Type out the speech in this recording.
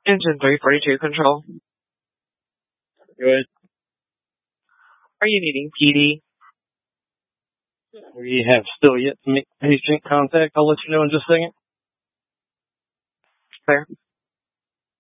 Engine 342 control. Good. Are you needing PD? We have still yet to make patient contact. I'll let you know in just a second. Clear.